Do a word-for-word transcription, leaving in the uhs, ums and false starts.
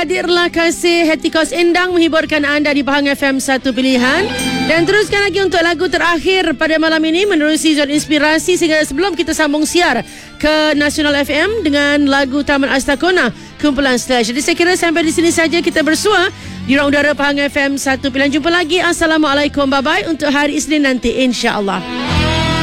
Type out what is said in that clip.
hadirlah Kasih Hati Kos Endang menghiburkan anda di Pahang F M satu Pilihan. Dan teruskan lagi untuk lagu terakhir pada malam ini menerusi Zon Inspirasi sehingga sebelum kita sambung siar ke Nasional F M dengan lagu Taman Astakona kumpulan Slash. Jadi saya kira sampai di sini saja kita bersua di ruang udara Pahang F M satu Pilihan. Jumpa lagi. Assalamualaikum, bye bye untuk hari Isnin nanti, insya-Allah.